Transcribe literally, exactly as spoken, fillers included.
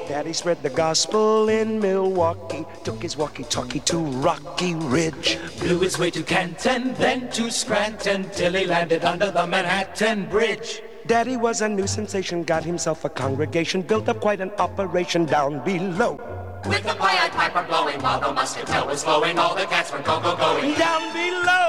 Daddy spread the gospel in Milwaukee, took his walkie-talkie to Rocky Ridge. Blew his way to Canton, then to Scranton, till he landed under the Manhattan Bridge. Daddy was a new sensation, got himself a congregation, built up quite an operation down below. With the Pied Piper blowing while the muscatel was flowing, all the cats were go-go-going. Down below!